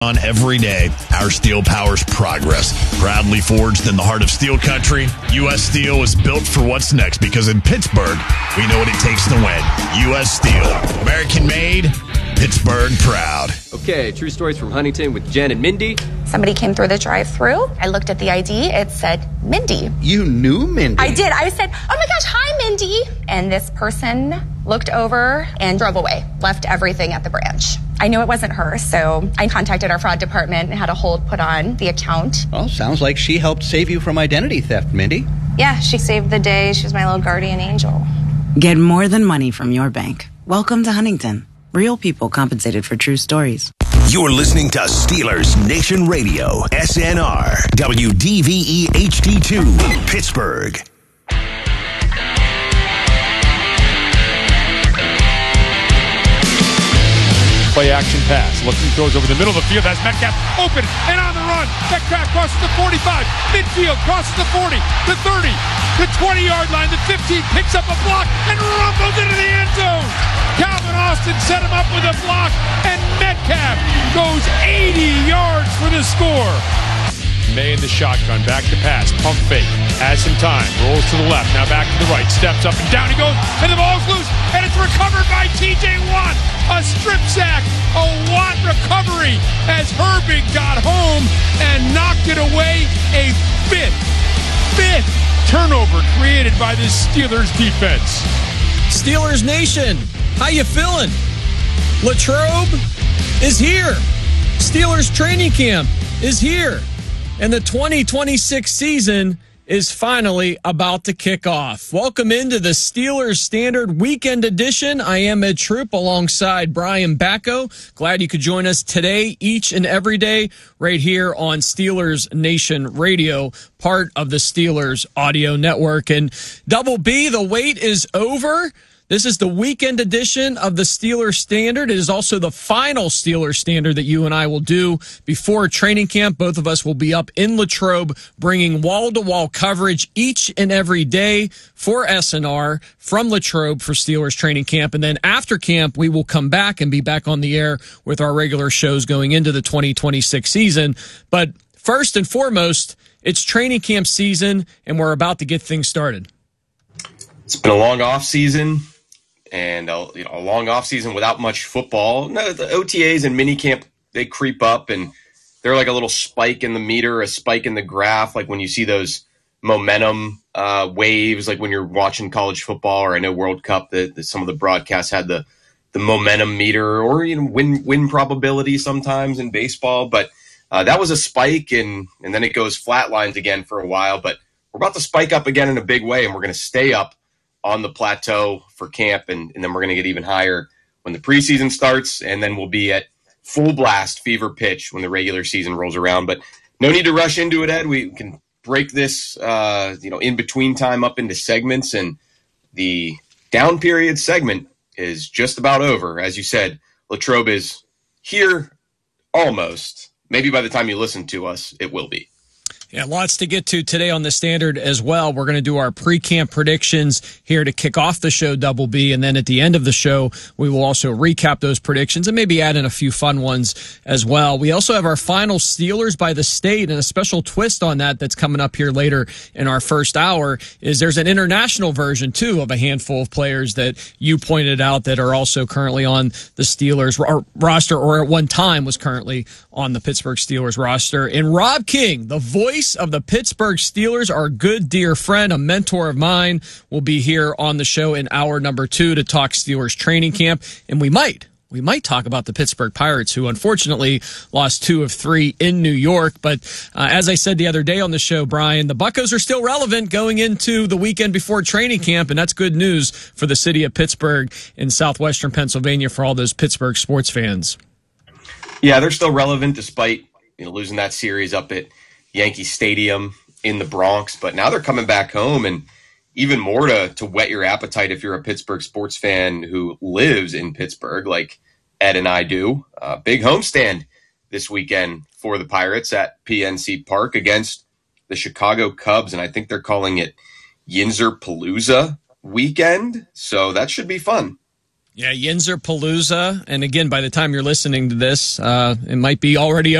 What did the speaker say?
On every day, our steel powers progress. Proudly forged in the heart of steel country, U.S. Steel is built for what's next because in Pittsburgh, we know what it takes to win. U.S. Steel. American made, Pittsburgh proud. Okay, true stories from Huntington with Jen and Mindy. Somebody came through the drive-thru. I looked at the ID. It said Mindy. You knew Mindy? I did. I said, oh my gosh, hi, Mindy. And this person looked over and drove away, left everything at the branch. I knew it wasn't her, so I contacted our fraud department and had a hold put on the account. Well, sounds like she helped save you from identity theft, Mindy. Yeah, she saved the day. She was my little guardian angel. Get more than money from your bank. Welcome to Huntington. Real people compensated for true stories. You're listening to Steelers Nation Radio, SNR, WDVE HD2, Pittsburgh. Play action pass. Looking throws over the middle of the field. That's Metcalf open and on the run. Metcalf crosses the 45. Midfield crosses the 40, the 30, the 20-yard line, the 15. Picks up a block and rumbles into the end zone. Calvin Austin set him up with a block, and Metcalf goes 80 yards for the score. May in the shotgun, back to pass, pump fake, has some time, rolls to the left, now back to the right, steps up and down he goes, and the ball's loose, and it's recovered by T.J. Watt. A strip sack, a Watt recovery as Herbig got home and knocked it away. A fifth turnover created by the Steelers defense. Steelers Nation, how you feeling? Latrobe is here. Steelers training camp is here. And the 2026 season is finally about to kick off. Welcome into the Steelers Standard Weekend Edition. I am Ed Troop alongside Brian Bacco. Glad you could join us today, each and every day, right here on Steelers Nation Radio, part of the Steelers Audio Network. And Double B, the wait is over. This is the weekend edition of the Steelers Standard. It is also the final Steelers Standard that you and I will do before training camp. Both of us will be up in Latrobe bringing wall-to-wall coverage each and every day for SNR from Latrobe for Steelers training camp. And then after camp, we will come back and be back on the air with our regular shows going into the 2026 season. But first and foremost, it's training camp season, and we're about to get things started. It's been a long off season. And a long off season without much football. No, the OTAs and minicamp, they creep up, and they're like a little spike in the meter, a spike in the graph, like when you see those momentum waves, like when you're watching college football, or I know World Cup, that some of the broadcasts had the momentum meter, or win probability sometimes in baseball. But that was a spike, and then it goes flatlines again for a while. But we're about to spike up again in a big way, and we're going to stay up on the plateau for camp, and then we're going to get even higher when the preseason starts, and then we'll be at full blast, fever pitch when the regular season rolls around. But no need to rush into it, Ed. We can break this, in between time up into segments, and the down period segment is just about over. As you said, Latrobe is here almost. Maybe by the time you listen to us, it will be. Yeah, lots to get to today on the Standard as well. We're going to do our pre-camp predictions here to kick off the show, Double B, and then at the end of the show, we will also recap those predictions and maybe add in a few fun ones as well. We also have our final Steelers by the State, and a special twist on that's coming up here later in our first hour is there's an international version, too, of a handful of players that you pointed out that are also currently on the Steelers roster, or at one time was currently on the Pittsburgh Steelers roster. And Rob King, the voice of the Pittsburgh Steelers, our good dear friend, a mentor of mine, will be here on the show in hour number 2 to talk Steelers training camp. And we might talk about the Pittsburgh Pirates, who unfortunately lost 2 of 3 in New York. But as I said the other day on the show, Brian, the Buccos are still relevant going into the weekend before training camp, and that's good news for the city of Pittsburgh in southwestern Pennsylvania for all those Pittsburgh sports fans. Yeah, they're still relevant despite losing that series up at Yankee Stadium in the Bronx, but now they're coming back home, and even more to whet your appetite if you're a Pittsburgh sports fan who lives in Pittsburgh, like Ed and I do. Big homestand this weekend for the Pirates at PNC Park against the Chicago Cubs, and I think they're calling it Yinzer Palooza weekend, so that should be fun. Yeah, Yinzer Palooza. And again, by the time you're listening to this, it might be already